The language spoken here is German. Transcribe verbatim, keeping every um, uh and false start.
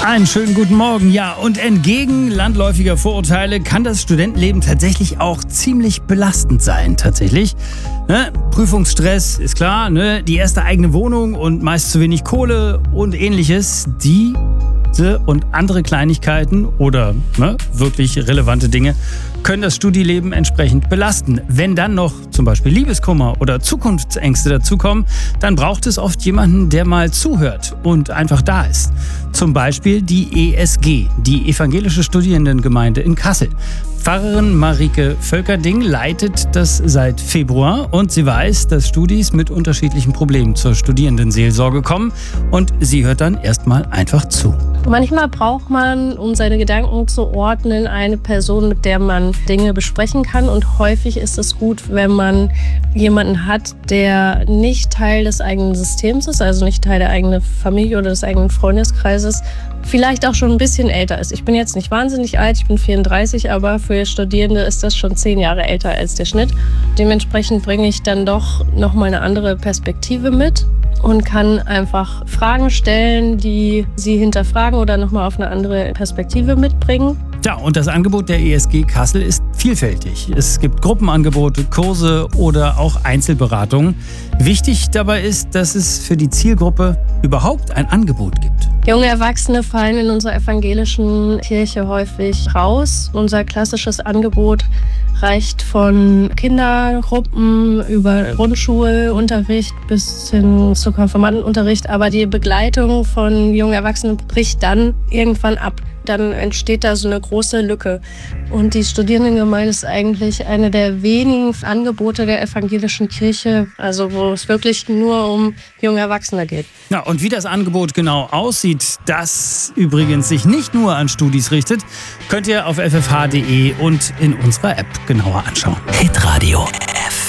Einen schönen guten Morgen. Ja, und entgegen landläufiger Vorurteile kann das Studentenleben tatsächlich auch ziemlich belastend sein. Tatsächlich. Ne? Prüfungsstress ist klar, ne? Die erste eigene Wohnung und meist zu wenig Kohle und ähnliches. Die und andere Kleinigkeiten oder ne, wirklich relevante Dinge können das Studieleben entsprechend belasten. Wenn dann noch zum Beispiel Liebeskummer oder Zukunftsängste dazukommen, dann braucht es oft jemanden, der mal zuhört und einfach da ist. Zum Beispiel die E S G, die Evangelische Studierendengemeinde in Kassel. Pfarrerin Marike Völkerding leitet das seit Februar und sie weiß, dass Studis mit unterschiedlichen Problemen zur Studierendenseelsorge kommen und sie hört dann erstmal einfach zu. Manchmal braucht man, um seine Gedanken zu ordnen, eine Person, mit der man Dinge besprechen kann. Und häufig ist es gut, wenn man jemanden hat, der nicht Teil des eigenen Systems ist, also nicht Teil der eigenen Familie oder des eigenen Freundeskreises, vielleicht auch schon ein bisschen älter ist. Ich bin jetzt nicht wahnsinnig alt, ich bin vierunddreißig, aber für Studierende ist das schon zehn Jahre älter als der Schnitt. Dementsprechend bringe ich dann doch nochmal eine andere Perspektive mit und kann einfach Fragen stellen, die sie hinterfragen oder nochmal auf eine andere Perspektive mitbringen. Ja, und das Angebot der E S G Kassel ist vielfältig. Es gibt Gruppenangebote, Kurse oder auch Einzelberatungen. Wichtig dabei ist, dass es für die Zielgruppe überhaupt ein Angebot gibt. Junge Erwachsene fallen in unserer evangelischen Kirche häufig raus. Unser klassisches Angebot reicht von Kindergruppen über Grundschulunterricht bis hin zu Konfirmandenunterricht. Aber die Begleitung von jungen Erwachsenen bricht dann irgendwann ab. Dann entsteht da so eine große Lücke. Und die Studierendengemeinde ist eigentlich eine der wenigen Angebote der evangelischen Kirche, also wo es wirklich nur um junge Erwachsene geht. Ja, und wie das Angebot genau aussieht, das übrigens sich nicht nur an Studis richtet, könnt ihr auf f f h punkt d e und in unserer App genauer anschauen. Hitradio F